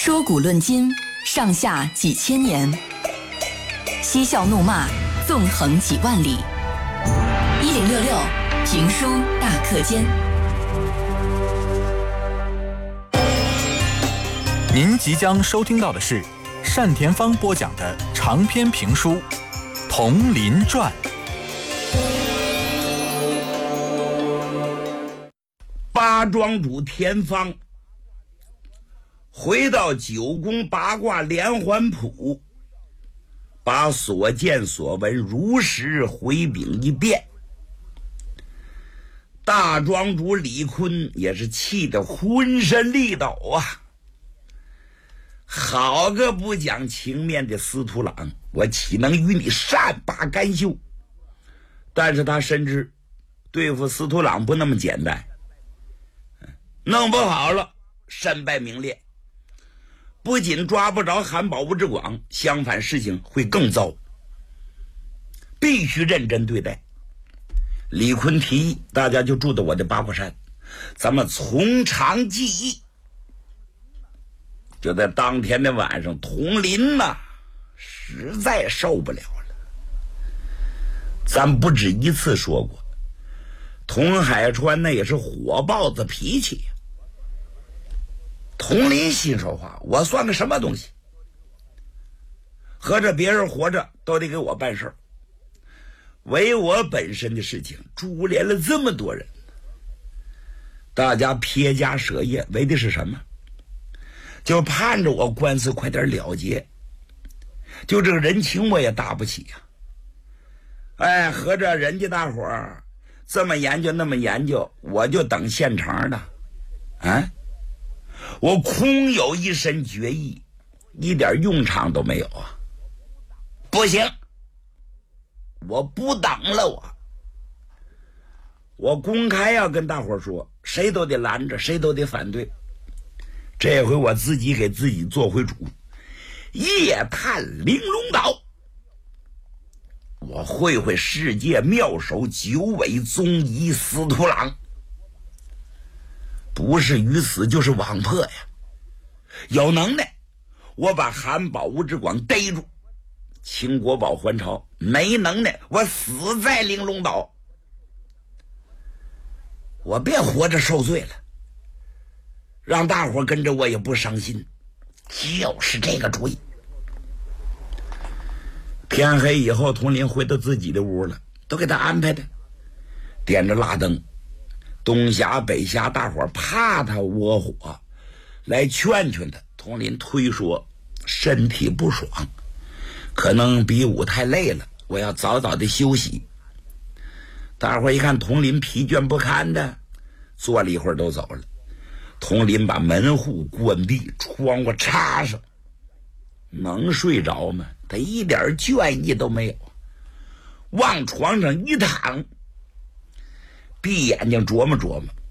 说古论今，上下几千年；嬉笑怒骂，纵横几万里。1066评书大课间。 您即将收听到的是单田芳播讲的长篇评书《铜林传》。 八庄主田芳回到九宫八卦连环谱，把所见所闻如实回禀一遍。大庄主李坤也是气得浑身力抖啊！好个不讲情面的司徒郎，我岂能与你善罢甘休？但是他深知对付司徒郎不那么简单，弄不好了身败名裂，不仅抓不着韩宝吴之广，相反事情会更糟，必须认真对待。李坤提议大家就住在我的八卦山，咱们从长计议。就在当天的晚上，佟林呐实在受不了了。咱不止一次说过，佟海川那也是火爆子脾气。佟林心说话，我算个什么东西？合着别人活着都得给我办事儿，为我本身的事情株连了这么多人，大家撇家舍业，为的是什么？就盼着我官司快点了结，就这个人情我也搭不起呀。哎，合着人家大伙儿这么研究那么研究，我就等现成的啊！我空有一身绝艺，一点用场都没有啊！不行，我不等了，我公开要跟大伙说，谁都得拦着，谁都得反对。这回我自己给自己做回主，夜探玲珑岛，我会世界妙手九尾宗仪司徒郎，不是于死就是网破呀！有能耐，我把韩宝吴之广逮住，清国宝还朝；没能耐，我死在玲珑岛，我别活着受罪了。让大伙跟着我也不伤心，就是这个主意。天黑以后，佟林回到自己的屋了，都给他安排的，点着蜡灯，东霞北霞，大伙怕他窝火，来劝劝他。佟林推说身体不爽，可能比武太累了，我要早早的休息。大伙一看佟林疲倦不堪的，坐了一会儿都走了。佟林把门户关闭，窗户插上，能睡着吗？他一点倦意都没有，往床上一躺，闭眼睛琢磨琢磨，